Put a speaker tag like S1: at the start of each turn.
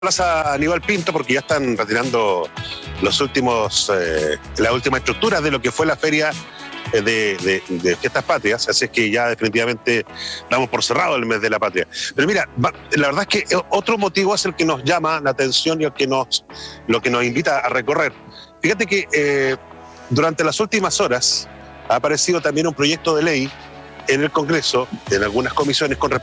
S1: Plaza Aníbal Pinto porque ya están retirando las últimas estructuras de lo que fue la feria de Fiestas Patrias, así es que ya definitivamente damos por cerrado el mes de la patria. Pero mira, la verdad es que otro motivo es el que nos llama la atención y lo que nos invita a recorrer. Fíjate que durante las últimas horas ha aparecido también un proyecto de ley en el Congreso, en algunas comisiones, con respecto